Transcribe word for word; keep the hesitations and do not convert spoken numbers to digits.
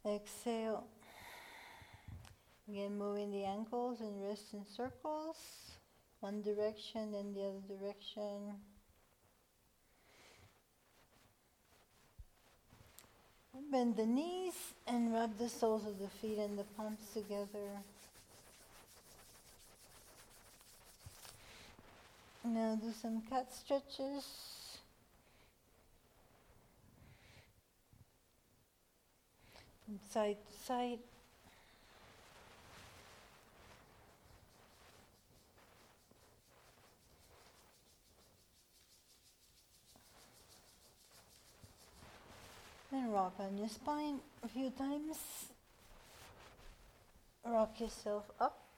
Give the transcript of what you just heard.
Exhale. Again, moving the ankles and wrists in circles. One direction, then the other direction. Bend the knees and rub the soles of the feet and the palms together. Now do some cat stretches. From side to side. And rock on your spine a few times. Rock yourself up.